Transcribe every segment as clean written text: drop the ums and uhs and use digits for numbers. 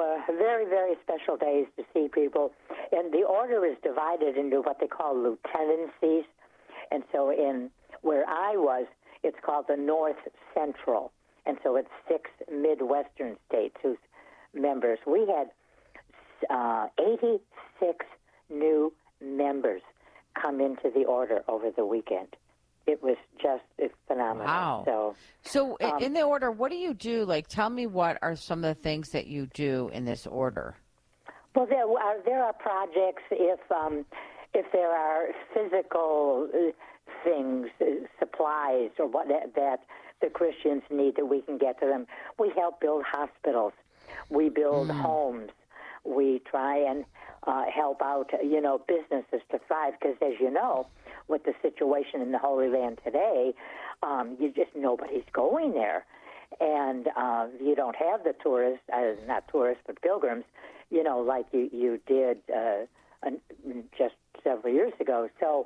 very, very special days to see people. And the order is divided into what they call lieutenancies. And so in where I was, it's called the North Central. And so it's 6 Midwestern states whose members. We had 86 new members come into the order over the weekend. It was just phenomenal. Wow. So in the order, what do you do? Like, tell me what are some of the things that you do in this order? Well, there are projects if there are physical things, supplies, or what that the Christians need that we can get to them. We help build hospitals. We build homes. We try and help out, businesses to thrive. Because as you know, with the situation in the Holy Land today, nobody's going there. And you don't have the tourists, not tourists, but pilgrims, like you did just several years ago. So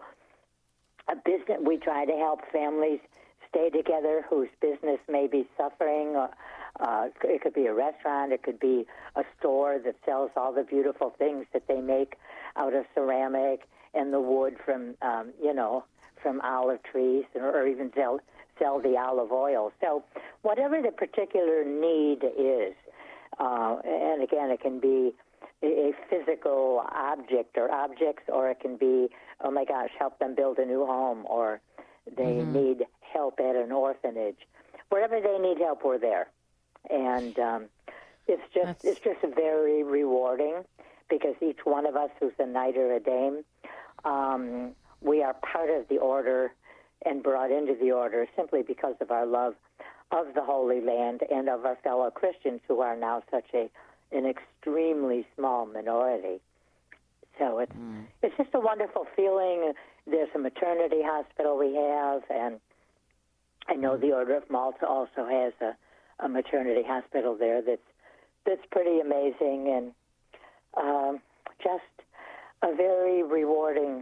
we try to help families stay together whose business may be suffering. It could be a restaurant. It could be a store that sells all the beautiful things that they make out of ceramic and the wood from olive trees, or even sell the olive oil. So whatever the particular need is, and again, it can be a physical object or objects, or it can be, oh my gosh, help them build a new home, or they need help at an orphanage. Wherever they need help, we're there. And it's just very rewarding, because each one of us who's a knight or a dame, we are part of the order and brought into the order simply because of our love of the Holy Land and of our fellow Christians, who are now such an extremely small minority. So it's just a wonderful feeling. There's a maternity hospital we have, and I know the Order of Malta also has a maternity hospital there that's pretty amazing, and just a very rewarding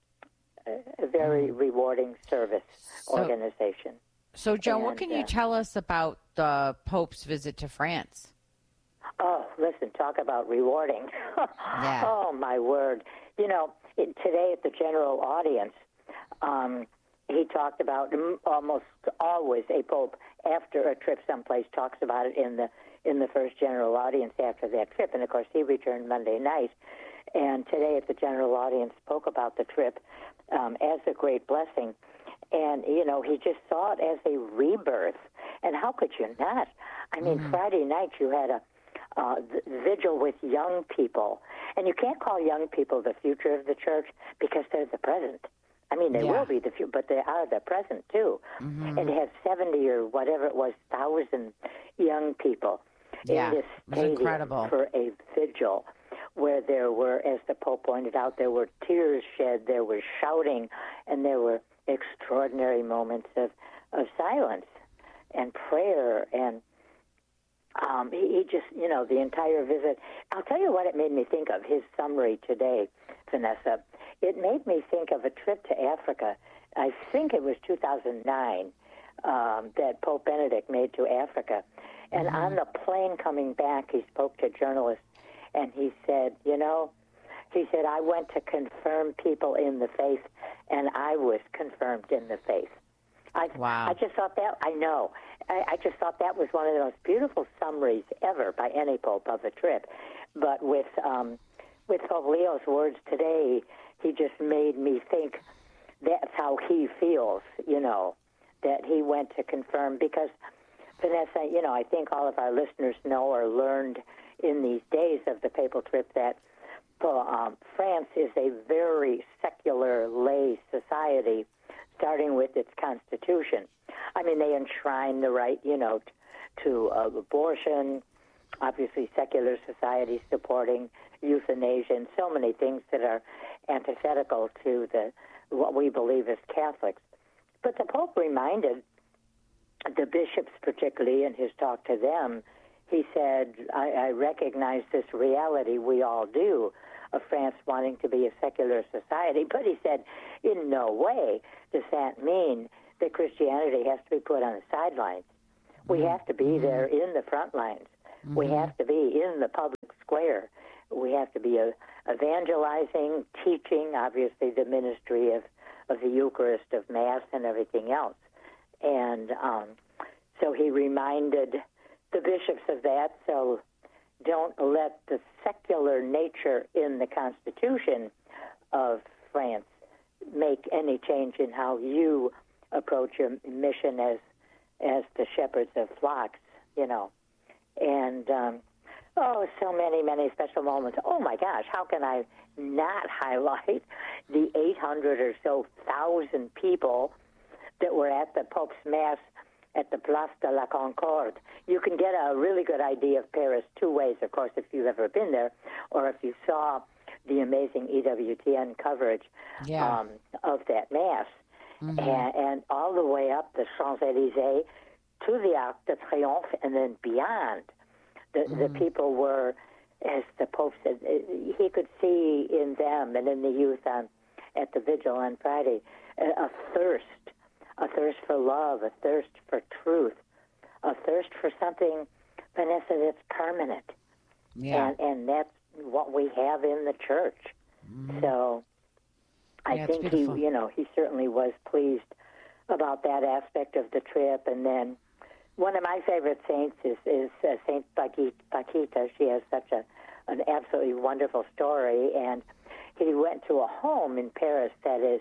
service organization. So, Joan, what can you tell us about the Pope's visit to France? Oh, listen, talk about rewarding. Yeah. Oh, my word. Today at the general audience, he talked about, almost always a pope after a trip someplace talks about it in the first general audience after that trip. And, of course, he returned Monday night. And today at the general audience spoke about the trip as a great blessing. And, he just saw it as a rebirth. And how could you not? I mean, Friday night you had a vigil with young people. And you can't call young people the future of the church, because they're the present. I mean, they will be the future, but they are the present, too. And to have 70 or whatever it was, 1,000 young people in this stadium for a vigil, where there were, as the Pope pointed out, there were tears shed, there was shouting, and there were extraordinary moments of silence and prayer. And he just, the entire visit. I'll tell you what it made me think of, his summary today, Vanessa. It made me think of a trip to Africa. I think it was 2009 that Pope Benedict made to Africa. And on the plane coming back, he spoke to journalists, and he said, I went to confirm people in the faith, and I was confirmed in the faith. Wow. I just thought that, I know. I just thought that was one of the most beautiful summaries ever by any pope of a trip. But with Pope Leo's words today, he just made me think that's how he feels, that he went to confirm. Because, Vanessa, I think all of our listeners know or learned in these days of the papal trip that France is a very secular lay society, starting with its constitution. I mean, they enshrine the right, to abortion, obviously secular society supporting euthanasia, and so many things that are antithetical to what we believe as Catholics. But the Pope reminded the bishops, particularly in his talk to them, he said, I recognize this reality, we all do, of France wanting to be a secular society. But he said, in no way does that mean that Christianity has to be put on the sidelines. We have to be there in the front lines. We have to be in the public square. We have to be evangelizing, teaching, obviously the ministry of the Eucharist, of Mass, and everything else. And so he reminded the bishops of that, so don't let the secular nature in the Constitution of France make any change in how you approach your mission as the shepherds of flocks, you know. And, so many special moments. Oh, my gosh, how can I not highlight the 800 or so thousand people that were at the Pope's Mass at the Place de la Concorde? You can get a really good idea of Paris two ways, of course, if you've ever been there, or if you saw the amazing EWTN coverage of that Mass. Mm-hmm. And all the way up the Champs-Élysées to the Arc de Triomphe and then beyond. The people were, as the Pope said, he could see in them and in the youth at the vigil on Friday a thirst for love, a thirst for truth, a thirst for something, Vanessa, that's permanent. Yeah. And that's what we have in the church. Mm-hmm. So I think he certainly was pleased about that aspect of the trip. And then one of my favorite saints is Saint Paquita. She has such an absolutely wonderful story. And he went to a home in Paris that is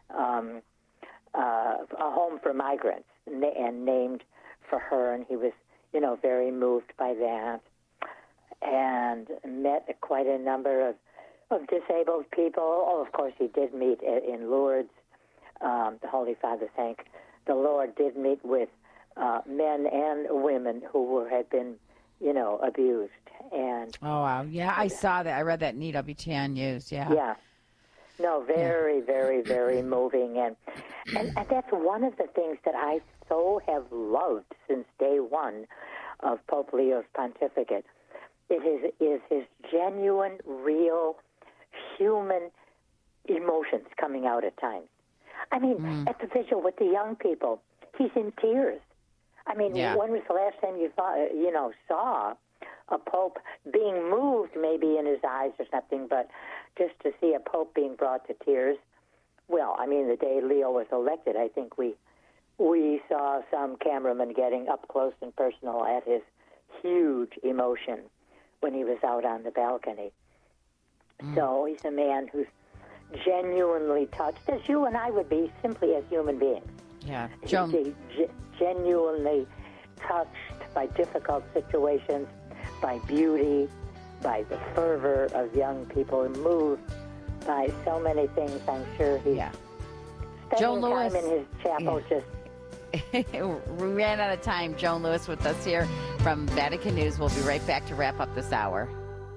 a home for migrants and named for her. And he was, very moved by that and met quite a number of disabled people. Oh, of course, he did meet in Lourdes. The Holy Father, thank the Lord, did meet with men and women who had been, abused. And oh wow, yeah, I saw that. I read that in EWTN News. Yeah. Yeah. No, very, very, very moving, and that's one of the things that I so have loved since day one of Pope Leo's pontificate. It is his genuine, real, human emotions coming out at times. I mean, at the vigil with the young people, he's in tears. I mean, when was the last time you saw a pope being moved, maybe in his eyes or something, but just to see a pope being brought to tears? Well, I mean, the day Leo was elected, I think we saw some cameramen getting up close and personal at his huge emotion when he was out on the balcony. So he's a man who's genuinely touched, as you and I would be, simply as human beings. Yeah, He's genuinely touched by difficult situations, by beauty, by the fervor of young people, and moved by so many things. I'm sure he's spending time in his chapel just... We ran out of time. Joan Lewis with us here from Vatican News. We'll be right back to wrap up this hour.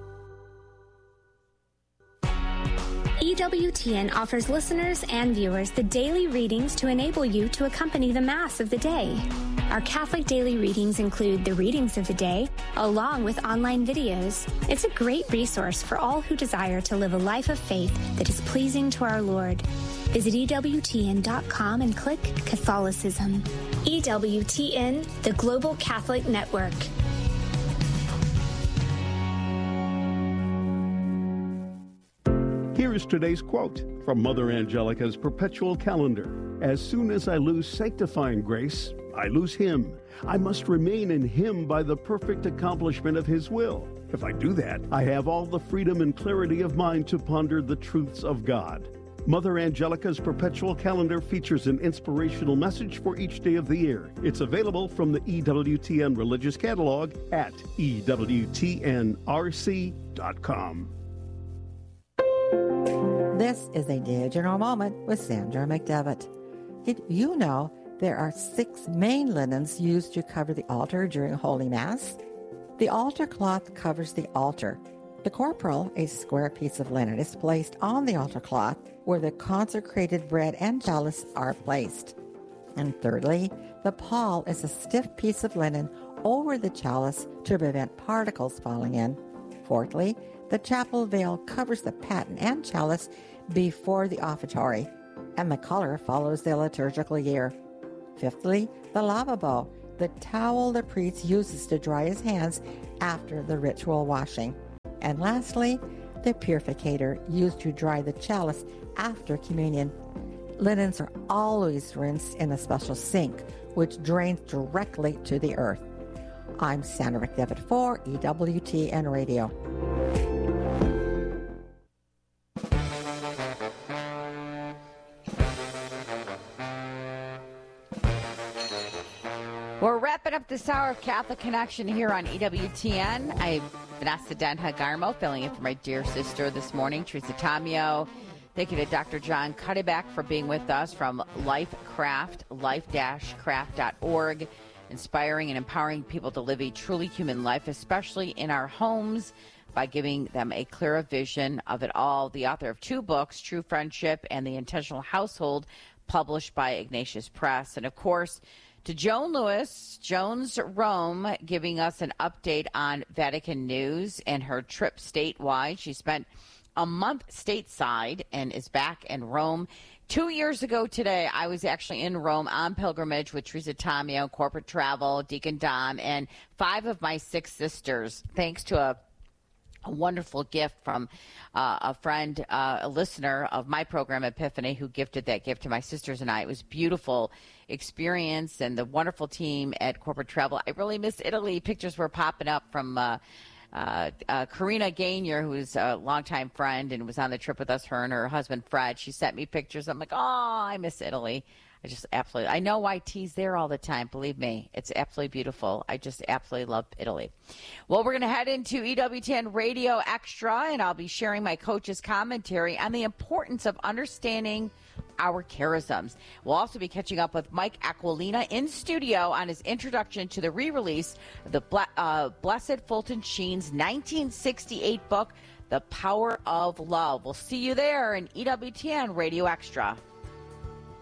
EWTN offers listeners and viewers the daily readings to enable you to accompany the Mass of the day. Our Catholic daily readings include the readings of the day, along with online videos. It's a great resource for all who desire to live a life of faith that is pleasing to our Lord. Visit EWTN.com and click Catholicism. EWTN, the Global Catholic Network. Here is today's quote from Mother Angelica's Perpetual Calendar. As soon as I lose sanctifying grace, I lose Him. I must remain in Him by the perfect accomplishment of His will. If I do that, I have all the freedom and clarity of mind to ponder the truths of God. Mother Angelica's Perpetual Calendar features an inspirational message for each day of the year. It's available from the EWTN Religious Catalog at EWTNRC.com. This is a Diagonal Moment with Sandra McDevitt. Did you know there are 6 main linens used to cover the altar during Holy Mass? The altar cloth covers the altar. The corporal, a square piece of linen, is placed on the altar cloth where the consecrated bread and chalice are placed. And thirdly, the pall is a stiff piece of linen over the chalice to prevent particles falling in. Fourthly, the chapel veil covers the paten and chalice before the offertory, and the color follows the liturgical year. Fifthly, the lavabo, the towel the priest uses to dry his hands after the ritual washing. And lastly, the purificator used to dry the chalice after communion. Linens are always rinsed in a special sink, which drains directly to the earth. I'm Sandra McDevitt for EWTN Radio. We're wrapping up this hour of Catholic Connection here on EWTN. I'm Vanessa Denha-Garmo, filling in for my dear sister this morning, Teresa Tomeo. Thank you to Dr. John Cuddeback for being with us from LifeCraft, life-craft.org, inspiring and empowering people to live a truly human life, especially in our homes, by giving them a clearer vision of it all. The author of 2 books, True Friendship and The Intentional Household, published by Ignatius Press. And, of course, to Joan Lewis, Joan's Rome, giving us an update on Vatican news and her trip statewide. She spent a month stateside and is back in Rome. 2 years ago today, I was actually in Rome on pilgrimage with Teresa Tomeo, Corporate Travel, Deacon Dom, and 5 of my 6 sisters, thanks to a wonderful gift from a friend, a listener of my program, Epiphany, who gifted that gift to my sisters and I. It was a beautiful experience, and the wonderful team at Corporate Travel. I really miss Italy. Pictures were popping up from Karina Gainier, who's a longtime friend and was on the trip with us, her and her husband, Fred. She sent me pictures. I'm like, oh, I miss Italy. I know why YT's there all the time. Believe me, it's absolutely beautiful. I just absolutely love Italy. Well, we're going to head into EWTN Radio Extra, and I'll be sharing my coach's commentary on the importance of understanding our charisms. We'll also be catching up with Mike Aquilina in studio on his introduction to the re-release of the Blessed Fulton Sheen's 1968 book, The Power of Love. We'll see you there in EWTN Radio Extra.